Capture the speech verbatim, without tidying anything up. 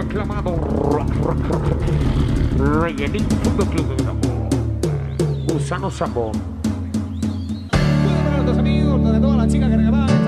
aclamado Rellenito Fútbol Club de Gusano Sabor. Para nuestros amigos, de todas las chicas que regalaban.